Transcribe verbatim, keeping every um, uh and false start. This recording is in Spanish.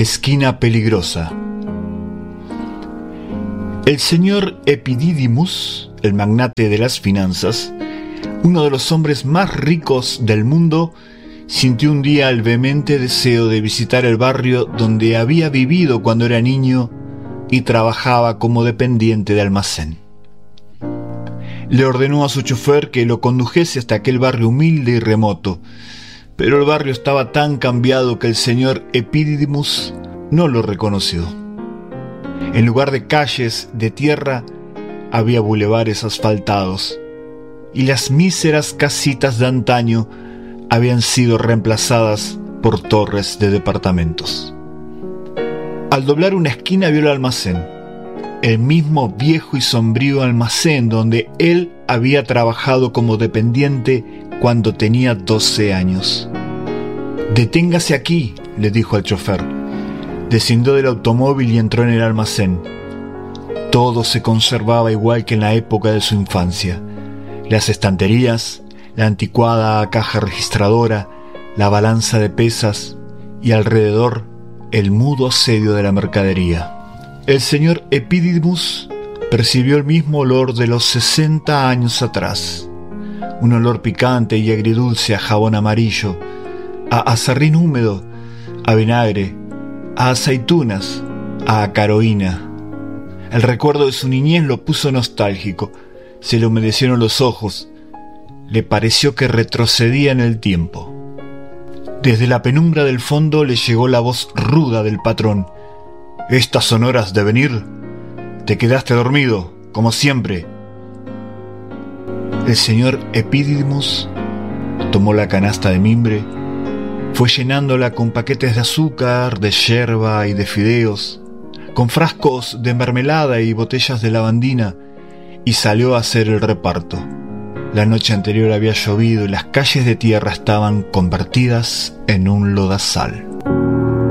Esquina peligrosa. El señor Epidídimus, el magnate de las finanzas, uno de los hombres más ricos del mundo, sintió un día el vehemente deseo de visitar el barrio donde había vivido cuando era niño y trabajaba como dependiente de almacén. Le ordenó a su chofer que lo condujese hasta aquel barrio humilde y remoto, pero el barrio estaba tan cambiado que el señor Epidídimus no lo reconoció. En lugar de calles de tierra, había bulevares asfaltados, y las míseras casitas de antaño habían sido reemplazadas por torres de departamentos. Al doblar una esquina vio el almacén, el mismo viejo y sombrío almacén donde él había trabajado como dependiente cuando tenía doce años. «Deténgase aquí», le dijo al chofer. Descendió del automóvil y entró en el almacén. Todo se conservaba igual que en la época de su infancia. Las estanterías, la anticuada caja registradora, la balanza de pesas y alrededor el mudo asedio de la mercadería. El señor Epidídimus percibió el mismo olor de los sesenta años atrás. Un olor picante y agridulce a jabón amarillo, a azarrín húmedo, a vinagre, a aceitunas, a acaroína. El recuerdo de su niñez lo puso nostálgico. Se le humedecieron los ojos. Le pareció que retrocedía en el tiempo. Desde la penumbra del fondo le llegó la voz ruda del patrón. «¿Estas son horas de venir? Te quedaste dormido, como siempre». El señor Epidídimus tomó la canasta de mimbre, fue llenándola con paquetes de azúcar, de yerba y de fideos, con frascos de mermelada y botellas de lavandina, y salió a hacer el reparto. La noche anterior había llovido y las calles de tierra estaban convertidas en un lodazal.